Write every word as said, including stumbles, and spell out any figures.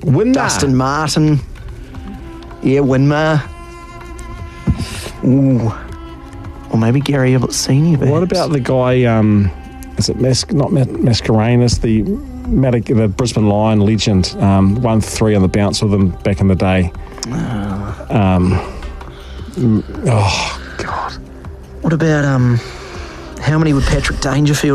Winmar. Dustin Martin. Yeah, Winmar. Ooh. Or maybe Gary Ablett Senior perhaps. What about the guy, um, is it Mas- not Mas- Mascarenas, the, Madic- the Brisbane Lion legend, um, won three on the bounce with them back in the day. Uh, Um, oh, God. what about, um, how many would Patrick Dangerfield